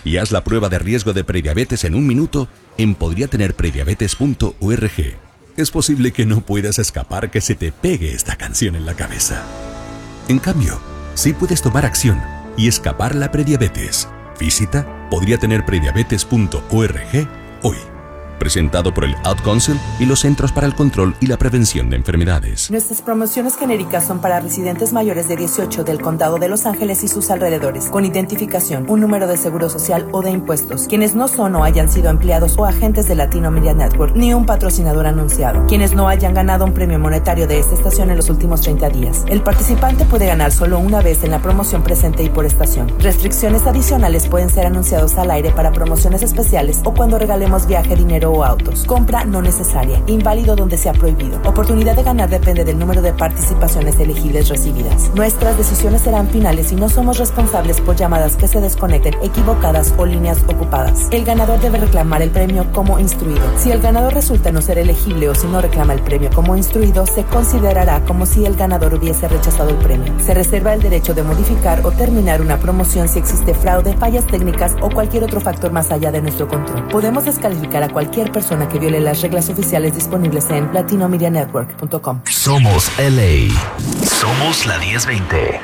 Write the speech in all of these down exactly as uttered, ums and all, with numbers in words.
y haz la prueba de riesgo de prediabetes en un minuto en podría tener prediabetes punto org. Es posible que no puedas escapar que se te pegue esta canción en la cabeza. En cambio, sí puedes tomar acción y escapar la prediabetes. Visita podría tener prediabetes punto org hoy. Presentado por el Ad Council y los Centros para el Control y la Prevención de Enfermedades. Nuestras promociones genéricas son para residentes mayores de dieciocho del Condado de Los Ángeles y sus alrededores, con identificación, un número de seguro social o de impuestos, quienes no son o hayan sido empleados o agentes de Latino Media Network, ni un patrocinador anunciado, quienes no hayan ganado un premio monetario de esta estación en los últimos treinta días. El participante puede ganar solo una vez en la promoción presente y por estación. Restricciones adicionales pueden ser anunciados al aire para promociones especiales o cuando regalemos viaje, dinero o autos. Compra no necesaria. Inválido donde sea prohibido. Oportunidad de ganar depende del número de participaciones elegibles recibidas. Nuestras decisiones serán finales y no somos responsables por llamadas que se desconecten, equivocadas o líneas ocupadas. El ganador debe reclamar el premio como instruido. Si el ganador resulta no ser elegible o si no reclama el premio como instruido, se considerará como si el ganador hubiese rechazado el premio. Se reserva el derecho de modificar o terminar una promoción si existe fraude, fallas técnicas o cualquier otro factor más allá de nuestro control. Podemos descalificar a cualquier persona que viole las reglas oficiales disponibles en latino media network punto com. Somos L A. Somos la diez veinte.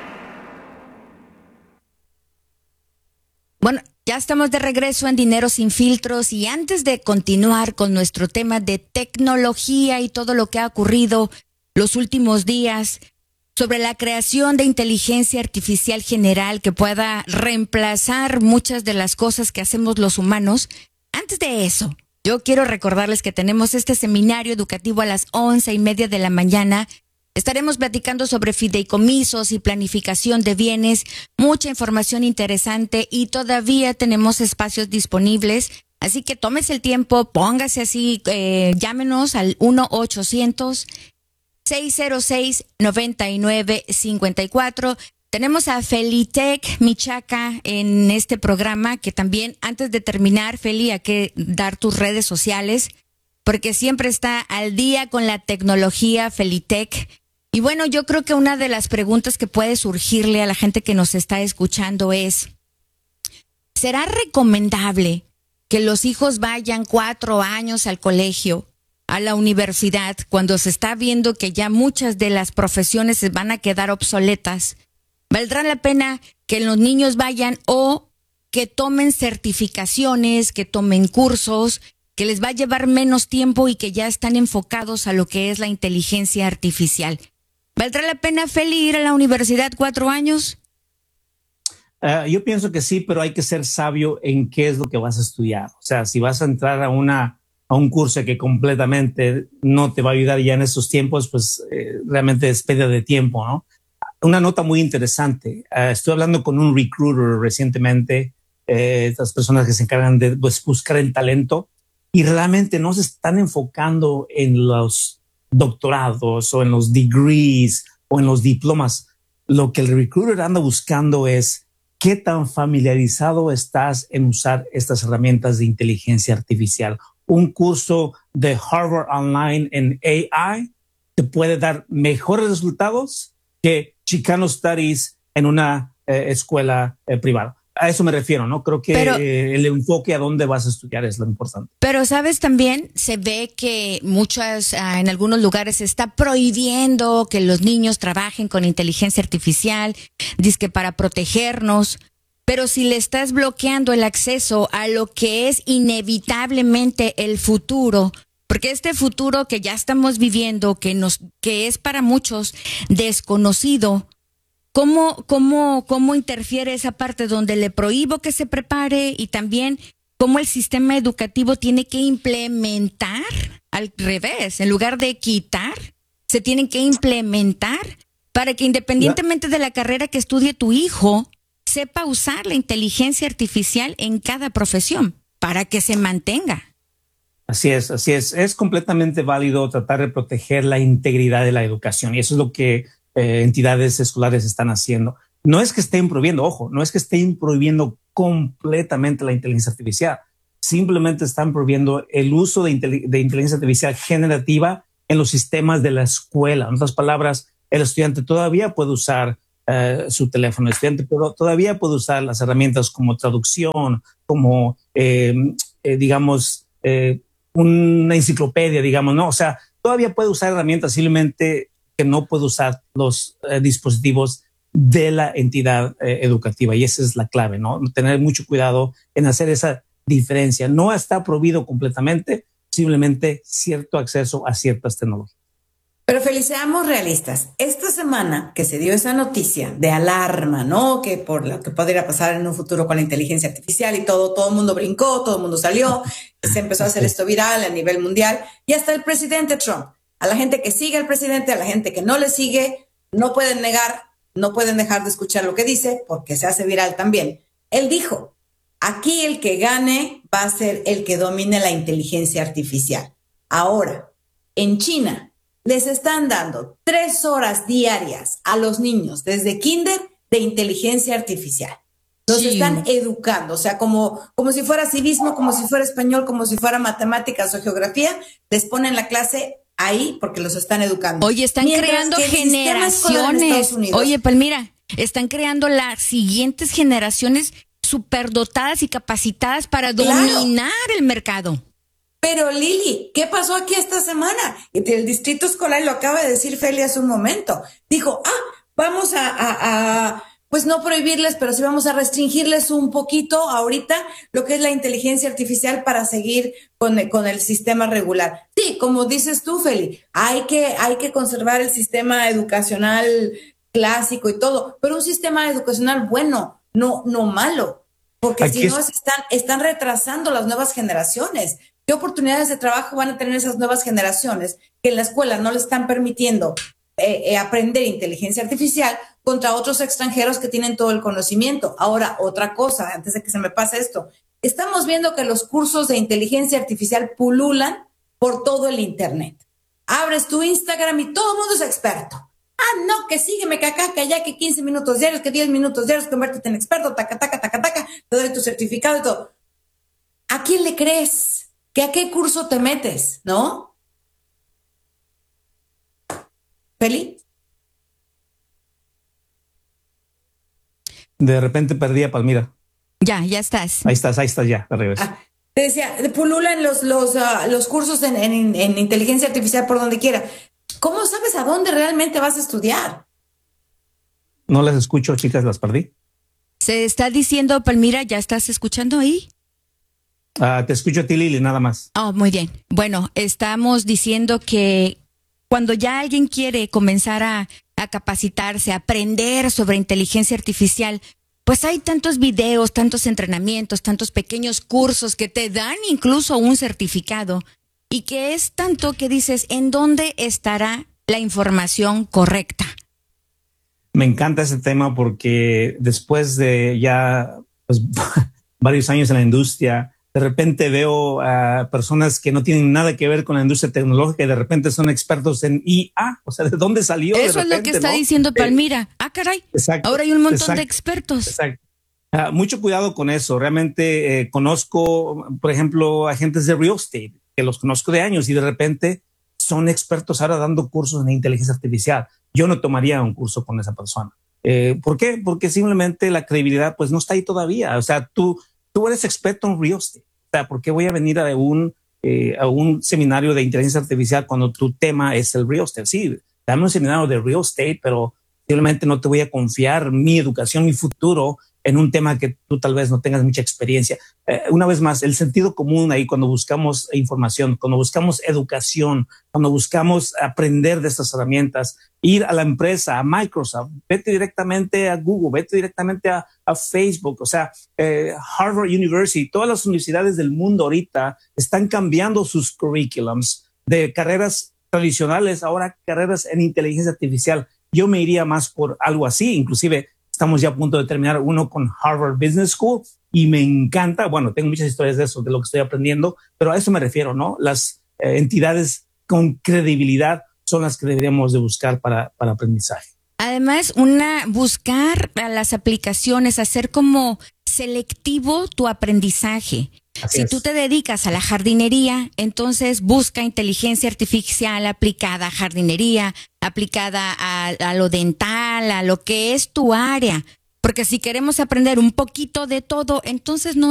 Bueno, ya estamos de regreso en Dinero Sin Filtros y antes de continuar con nuestro tema de tecnología y todo lo que ha ocurrido los últimos días sobre la creación de inteligencia artificial general que pueda reemplazar muchas de las cosas que hacemos los humanos, antes de eso, yo quiero recordarles que tenemos este seminario educativo a las once y media de la mañana. Estaremos platicando sobre fideicomisos y planificación de bienes, mucha información interesante y todavía tenemos espacios disponibles. Así que tómese el tiempo, póngase así, eh, llámenos al uno ochocientos, seis cero seis, nueve nueve cinco cuatro. Tenemos a Felitech Michaca en este programa, que también, antes de terminar, Feli, hay que dar tus redes sociales, porque siempre está al día con la tecnología Felitech. Y bueno, yo creo que una de las preguntas que puede surgirle a la gente que nos está escuchando es, ¿será recomendable que los hijos vayan cuatro años al colegio, a la universidad, cuando se está viendo que ya muchas de las profesiones se van a quedar obsoletas? ¿Valdrá la pena que los niños vayan o que tomen certificaciones, que tomen cursos, que les va a llevar menos tiempo y que ya están enfocados a lo que es la inteligencia artificial? ¿Valdrá la pena, Feli, ir a la universidad cuatro años? Uh, yo pienso que sí, pero hay que ser sabio en qué es lo que vas a estudiar. O sea, si vas a entrar a una a un curso que completamente no te va a ayudar ya en estos tiempos, pues eh, realmente es pérdida de tiempo, ¿no? Una nota muy interesante. Uh, estoy hablando con un recruiter recientemente, eh, estas personas que se encargan de pues, buscar el talento, y realmente no se están enfocando en los doctorados o en los degrees o en los diplomas. Lo que el recruiter anda buscando es qué tan familiarizado estás en usar estas herramientas de inteligencia artificial. Un curso de Harvard Online en A I te puede dar mejores resultados que Chicano Studies en una eh, escuela eh, privada. A eso me refiero, ¿no? Creo que pero, eh, el enfoque a dónde vas a estudiar es lo importante. Pero, ¿sabes? También se ve que muchas, uh, en algunos lugares se está prohibiendo que los niños trabajen con inteligencia artificial, dizque para protegernos. Pero si le estás bloqueando el acceso a lo que es inevitablemente el futuro, porque este futuro que ya estamos viviendo, que nos, que es para muchos desconocido, ¿cómo, cómo, cómo interfiere esa parte donde le prohíbo que se prepare y también cómo el sistema educativo tiene que implementar al revés, en lugar de quitar, se tienen que implementar para que independientemente de la carrera que estudie tu hijo, sepa usar la inteligencia artificial en cada profesión para que se mantenga? Así es, así es. Es completamente válido tratar de proteger la integridad de la educación y eso es lo que eh, entidades escolares están haciendo. No es que estén prohibiendo, ojo, no es que estén prohibiendo completamente la inteligencia artificial. Simplemente están prohibiendo el uso de, intel- de inteligencia artificial generativa en los sistemas de la escuela. En otras palabras, el estudiante todavía puede usar uh, su teléfono de estudiante, pero todavía puede usar las herramientas como traducción, como, eh, eh, digamos, eh, una enciclopedia, digamos, ¿no? O sea, todavía puede usar herramientas, simplemente que no puede usar los eh, dispositivos de la entidad eh, educativa. Y esa es la clave, ¿no? Tener mucho cuidado en hacer esa diferencia. No está prohibido completamente, simplemente cierto acceso a ciertas tecnologías. Pero Feli, seamos realistas. Esta semana que se dio esa noticia de alarma, ¿no? Que por lo que podría pasar en un futuro con la inteligencia artificial y todo, todo el mundo brincó, todo el mundo salió, se empezó a hacer esto viral a nivel mundial y hasta el presidente Trump. A la gente que sigue al presidente, a la gente que no le sigue, no pueden negar, no pueden dejar de escuchar lo que dice porque se hace viral también. Él dijo, aquí el que gane va a ser el que domine la inteligencia artificial. Ahora, en China, les están dando tres horas diarias a los niños desde kinder de inteligencia artificial. Los sí. están educando, o sea, como, como si fuera civismo, como si fuera español, como si fuera matemáticas o geografía, les ponen la clase ahí porque los están educando. Oye, están Mientras creando generaciones. Oye, Palmira, están creando las siguientes generaciones superdotadas y capacitadas para claro. dominar el mercado. Pero Lili, ¿qué pasó aquí esta semana? El distrito escolar, lo acaba de decir Feli hace un momento, dijo, ah, vamos a, a, a, pues no prohibirles, pero sí vamos a restringirles un poquito ahorita lo que es la inteligencia artificial para seguir con, con el sistema regular. Sí, como dices tú, Feli, hay que, hay que conservar el sistema educacional clásico y todo, pero un sistema educacional bueno, no, no malo, porque aquí si no es... están, están retrasando las nuevas generaciones. ¿Qué oportunidades de trabajo van a tener esas nuevas generaciones que en la escuela no les están permitiendo eh, eh, aprender inteligencia artificial contra otros extranjeros que tienen todo el conocimiento? Ahora, otra cosa, antes de que se me pase esto, estamos viendo que los cursos de inteligencia artificial pululan por todo el internet. Abres tu Instagram y todo el mundo es experto. Ah, no, que sígueme, que acá, que allá, que quince minutos diarios, que diez minutos diarios, conviértete en experto, taca, taca, taca, taca, te doy tu certificado y todo. ¿A quién le crees? ¿Que a qué curso te metes, no? ¿Feli? De repente perdí a Palmira. Ya, ya estás. Ahí estás, ahí estás ya, de regreso. Ah, te decía, pululan los, los, uh, los cursos en, en, en inteligencia artificial por donde quiera. ¿Cómo sabes a dónde realmente vas a estudiar? No las escucho, chicas, las perdí. Se está diciendo, Palmira, ¿ya estás escuchando ahí? Uh, te escucho a ti, Lili, nada más. Oh, muy bien. Bueno, estamos diciendo que cuando ya alguien quiere comenzar a, a capacitarse, a aprender sobre inteligencia artificial, pues hay tantos videos, tantos entrenamientos, tantos pequeños cursos que te dan incluso un certificado y que es tanto que dices, ¿en dónde estará la información correcta? Me encanta ese tema porque después de ya pues, varios años en la industria, de repente veo a personas que no tienen nada que ver con la industria tecnológica y de repente son expertos en I A. O sea, ¿de dónde salió? Eso de repente, es lo que está ¿no? diciendo Palmira. Ah, caray. Exacto, ahora hay un montón exacto, de expertos. Exacto. Uh, mucho cuidado con eso. Realmente eh, conozco, por ejemplo, agentes de real estate, que los conozco de años y de repente son expertos ahora dando cursos en inteligencia artificial. Yo no tomaría un curso con esa persona. Eh, ¿Por qué? Porque simplemente la credibilidad pues no está ahí todavía. O sea, tú... Tú eres experto en real estate. O sea, ¿por qué voy a venir a un, eh, a un seminario de inteligencia artificial cuando tu tema es el real estate? Sí, dame un seminario de real estate, pero simplemente no te voy a confiar mi educación, mi futuro en un tema que tú tal vez no tengas mucha experiencia. Eh, una vez más, el sentido común ahí cuando buscamos información, cuando buscamos educación, cuando buscamos aprender de estas herramientas, ir a la empresa, a Microsoft, vete directamente a Google, vete directamente a, a Facebook, o sea, eh, Harvard University, todas las universidades del mundo ahorita están cambiando sus currículums de carreras tradicionales, ahora carreras en inteligencia artificial. Yo me iría más por algo así, inclusive estamos ya a punto de terminar uno con Harvard Business School y me encanta, bueno, tengo muchas historias de eso, de lo que estoy aprendiendo, pero a eso me refiero, ¿no? Las eh, entidades con credibilidad son las que deberíamos de buscar para, para aprendizaje. Además, una buscar a las aplicaciones, hacer como selectivo tu aprendizaje. Así si es. tú te dedicas a la jardinería, entonces busca inteligencia artificial aplicada a jardinería, aplicada a, a lo dental, a lo que es tu área. Porque si queremos aprender un poquito de todo, entonces no